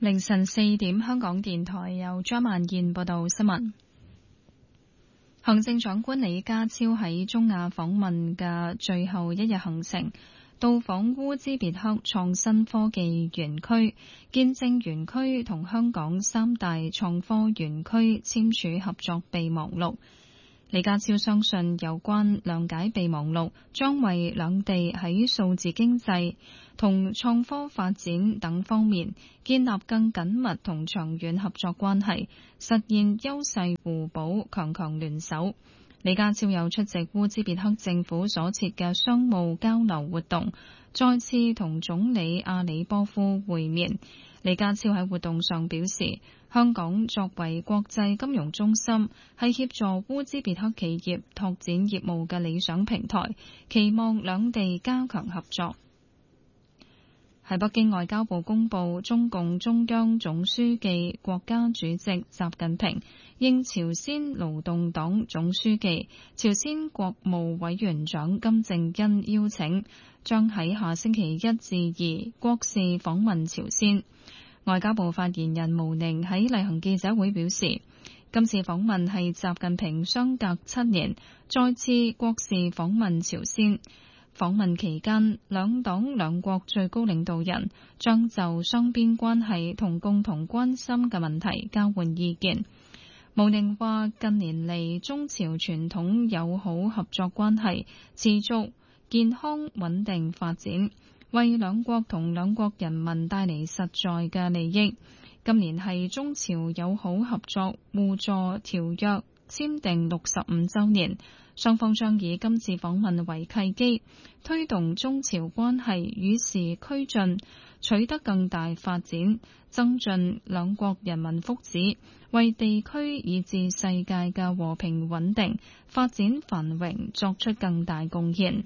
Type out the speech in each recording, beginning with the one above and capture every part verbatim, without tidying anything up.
凌晨四點，香港電台由張曼燕報道新聞。行政長官李家超喺中亞訪問嘅最後一日行程，到訪烏茲別克創新科技園區，見證園區同香港三大創科園區簽署合作備忘錄。李家超相信有關諒解備忘錄將為兩地喺數字經濟同創科發展等方面建立更緊密同長遠合作關係，實現優勢互補、強強聯手。李家超又出席烏茲別克政府所設嘅商務交流活動，再次同總理阿里波夫會面。李家超喺活動上表示，香港作為國際金融中心，係協助烏茲別克企業拓展業務嘅理想平台，期望兩地加強合作。喺北京，外交部公布，中共中央總書記、國家主席習近平應朝鮮勞動黨總書記、朝鮮國務委員長金正恩邀請，將喺下星期一至二國事訪問朝鮮。外交部發言人毛寧喺例行記者會表示，今次訪問係習近平相隔七年再次國事訪問朝鮮。訪問期間，兩黨兩國最高領導人將就雙邊關係同共同關心嘅問題交換意見。毛寧話，近年嚟中朝傳統友好合作關係持續健康穩定發展，為兩國同兩國人民帶嚟實在嘅利益。今年係中朝友好合作互助條約簽訂六十五週年，雙方將以今次訪問為契機，推動中朝關係與時俱進，取得更大發展，增進兩國人民福祉，為地區以至世界嘅和平穩定、發展繁榮作出更大貢獻。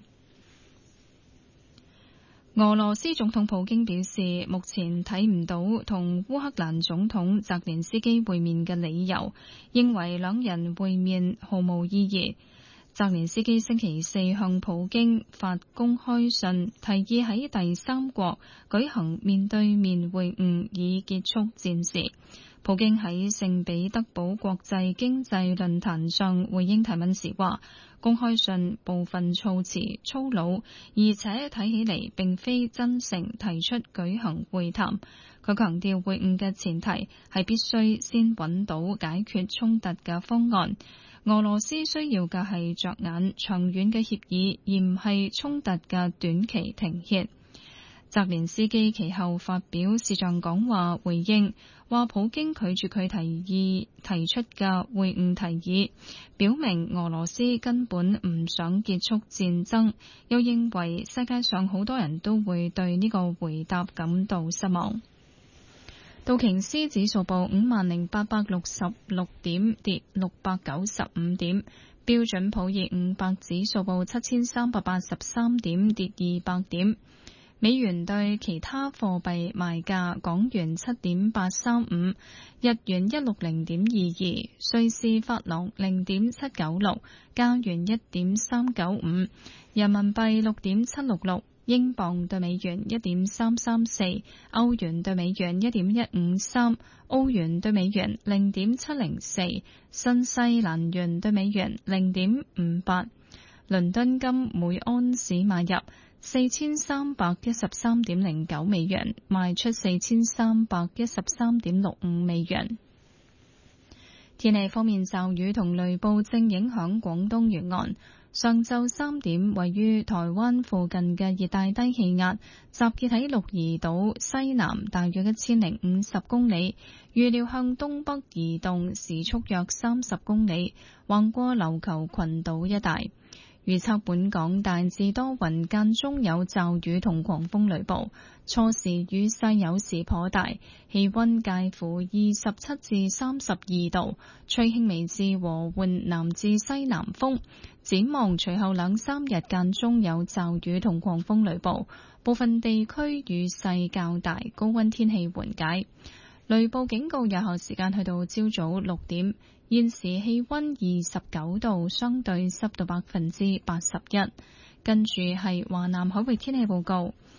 俄羅斯總統普京表示，目前睇唔到同烏克蘭總統澤連斯基會面嘅理由，認為兩人會面毫無意義。澤連斯基星期四向普京發公開信，提議喺第三國舉行面對面會晤，以結束戰事。普京喺聖彼得堡國際經濟論壇上回應提問時話，公開信部分措辭粗魯，而且睇起嚟並非真誠提出舉行會談。佢強調會晤嘅前提係必須先揾到解決衝突嘅方案。俄羅斯需要嘅係着眼長遠嘅協議，而唔係衝突嘅短期停歇。澤連斯基其後發表視像講話回應，話普京拒絕佢提議提出嘅會晤提議，表明俄羅斯根本唔想結束戰爭，又認為世界上好多人都會對呢個回答感到失望。道瓊斯指數報五萬零八百六十六點，跌六百九十五點。標準普爾五百指數報七千三百八十三點，跌二百點。美元對其他貨幣賣價：港元七點八三五，日元一六零點二二，瑞士法郎零點七九六，加元一點三九五，人民幣六點七六六，英鎊對美元一點三三四，歐元對美元一點一五三，澳元對美元零點七零四，新西蘭元對美元零點五八。倫敦金每安士買入四千三百一十三點零九美元，賣出四千三百一十三點六五美元。天氣方面，驟雨同雷暴正影響廣東沿岸。上晝三點，位於台灣附近嘅熱帶低氣壓集結喺鹿兒島西南大約一千零五十公里，預料向東北移動，時速約三十公里，橫過琉球群島一帶。預測本港大致多雲，間中有驟雨同狂風雷暴，初時雨勢有時頗大，氣溫介乎二十七至三十二度，吹輕微至和緩南至西南風。展望隨後兩三日間中有驟雨同狂風雷暴，部分地區雨勢較大，高溫天氣緩解。雷暴警告有效時間去到朝早六點。現時氣溫二十九度，相對濕度百分之八十一。跟住係華南海域天氣報告。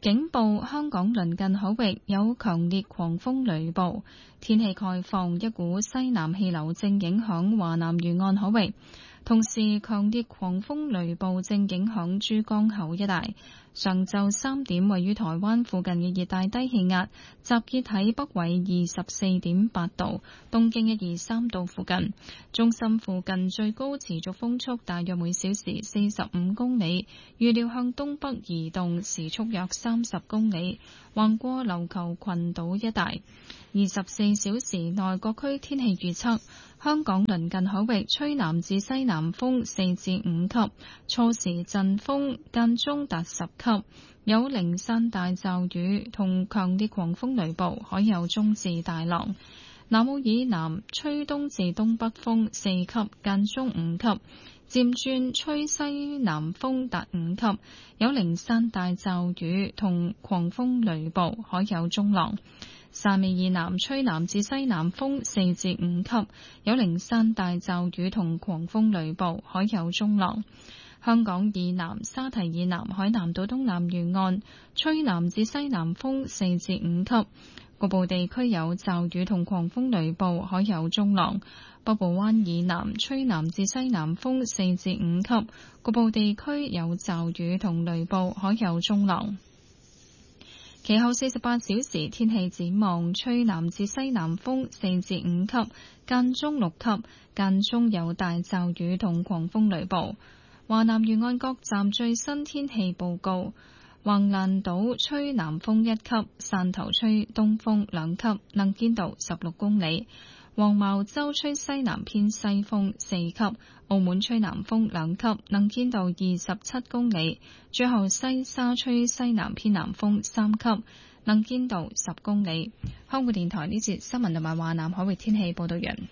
警報香港鄰近海域有強烈狂風雷暴，天氣概況，一股西南氣流正影響華南沿岸海域。同時，強烈狂風雷暴正影響珠江口一帶。上晝三點，位於台灣附近嘅熱帶低氣壓集結喺北緯二十四點八度、東經一二三度附近。中心附近最高持續風速大約每小時四十五公里，預料向東北移動，時速約三十公里，橫過琉球群島一帶。二十四小時內各區天氣預測：香港鄰近海域吹南至西南風四至五級，初時陣風間中達十級，有零散大驟雨同強烈狂風雷暴，海有中至大浪。南澳以南吹東至東北風四級，間中五級，漸轉吹西南風達五級，有零散大驟雨同狂風雷暴，海有中浪。汕尾以南吹南至西南風四至五級，有零散大驟雨同狂風雷暴，海有中浪。香港以南沙堤以南海南島東南沿岸吹南至西南風四至五級，局部地區有驟雨同狂風雷暴，海有中浪。北部灣以南吹南至西南風四至五級，局部地區有驟雨同雷暴，海有中浪。其後四十八小時天氣展望，吹南至西南風四至五級，間中六級，間中有大驟雨同狂風雷暴。華南沿岸各站最新天氣報告：橫瀾島吹南風一級，汕頭吹東風兩級，能見度十六公里；黃茅洲吹西南偏西風四級，澳門吹南風兩級，能見度二十七公里；最後西沙吹西南偏南風三級，能見度十公里。香港電台呢節新聞同埋華南海域天氣報道完。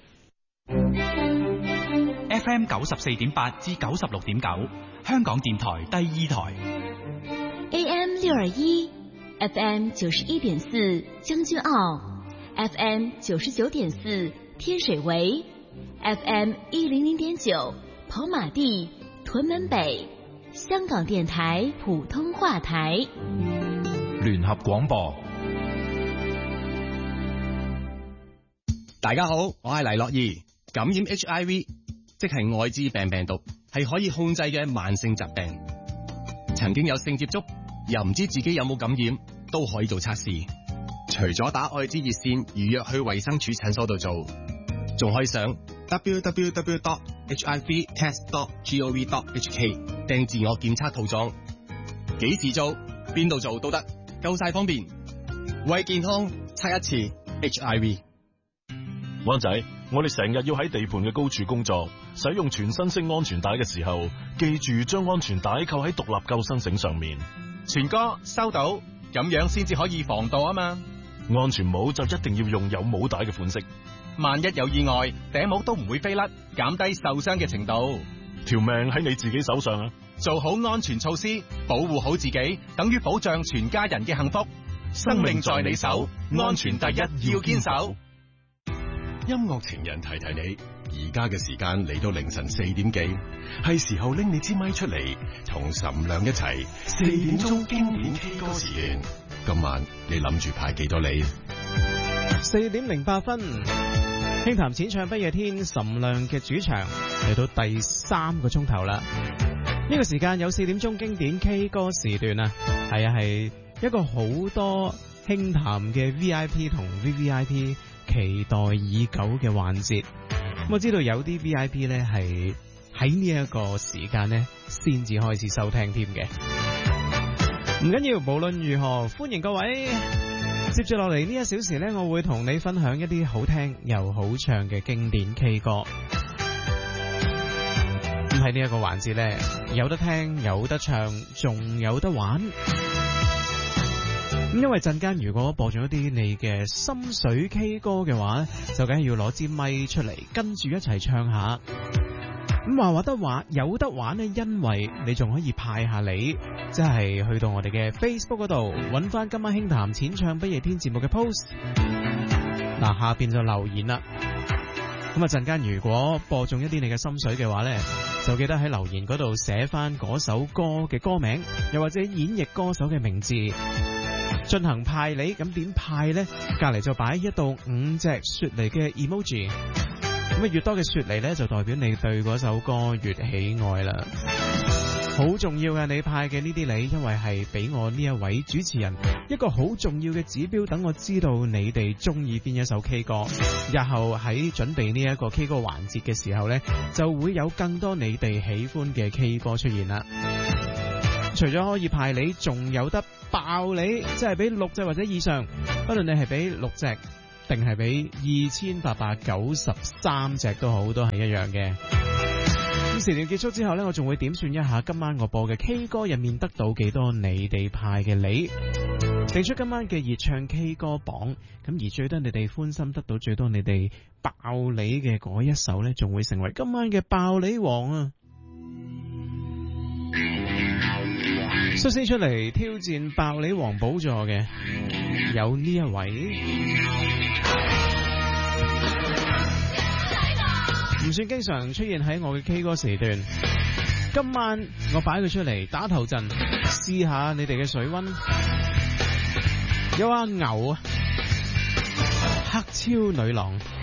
F M 九十四點八至九十六點九，香港電台第二台。 A M 六二一 ，F M 九十一點四將軍澳 ，F M 九十九點四天水圍 ，F M 一零零點九跑馬地屯門北，香港電台普通話台。 聯合廣播。 大家好，我係黎樂怡。感染 H I V 即係愛滋病病毒，係可以控制嘅慢性疾病。曾經有性接觸又唔知自己有冇感染，都可以做測試。除咗打愛滋熱線預約去衛生署診所度做，仲可以上 w w w dot h i v test dot gov dot h k 訂自我檢測套裝。幾時做邊度做都得，夠晒方便。為健康測一次 H I V。 灣仔，我哋成日要喺地盤嘅高處工作，使用全身式安全帶嘅時候，記住將安全帶扣喺獨立救生繩上面。 全哥收到，咁樣先至可以防盜啊嘛。 安全帽就一定要用有帽帶嘅款式， 萬一有意外，頂帽都唔會飛甩，減低受傷嘅程度。 條命喺你自己手上啊！ 做好安全措施，保護好自己，等於保障全家人嘅幸福。生命在你手，安全第一，要堅守。 音樂情人提提你，而家嘅時間嚟到凌晨四點幾，係時候拎你支咪出嚟，同岑亮一齊四點鐘經典 K 歌時段。今晚你諗住派幾多你？ 四點零八分，輕談淺唱不夜天，岑亮嘅主場嚟到第三個鐘頭啦。呢個時間有四點鐘經典 K 歌時段啊，係啊，係一個好多輕談嘅 V I P 同 V V I P 期待已久嘅環節。我知道有啲 V I P 咧係喺呢一個時間咧先至開始收聽添嘅。唔緊要，無論如何，歡迎各位。接住落嚟呢一小時咧，我會同你分享一啲好聽又好唱嘅經典 K 歌。咁喺呢一個環節咧，有得聽，有得唱，仲有得玩。咁因為陣間如果播咗一啲你嘅心水 K 歌嘅話，就梗係要攞支咪出嚟，跟住一齊唱下。咁話話得話有得玩呢，因為你仲可以派下你，即係去到我哋嘅 Facebook 嗰度揾翻今晚輕談淺唱不夜天節目嘅 post。嗱，下邊就留言啦。 咁啊陣間如果播中一啲你嘅心水嘅話呢，就記得喺留言嗰度寫翻嗰首歌嘅歌名，又或者演繹歌手嘅名字，進行派你。咁點派呢？隔籬就擺一到五隻雪梨嘅 emoji， 咁啊越多嘅雪梨呢，就代表你對嗰首歌越喜愛啦。好重要嘅，你派嘅呢啲禮，因為係俾我呢一位主持人一個好重要嘅指標，等我知道你哋中意邊一首 K 歌，日後喺準備呢一個 K 歌環節嘅時候呢，就會有更多你哋喜歡嘅 K 歌出現啦。除咗可以派你，仲有得爆你，即係俾六隻或者以上，不論你係俾六隻定係俾二千八百九十三隻都好，都係一樣嘅。咁時段結束之後呢，我仲會點算一下今晚我播嘅 K 歌入面得到幾多你哋派嘅你，定出今晚嘅熱唱 K 歌榜。咁而最得你哋歡心，得到最多你哋爆你嘅嗰一首呢，仲會成為今晚嘅爆你王啊！率先出嚟挑戰爆你王寶座嘅有呢一位，唔算經常出現喺我嘅 K 歌時段，今晚我擺佢出嚟打頭陣，試下你哋嘅水溫。有阿牛啊，黑超女郎。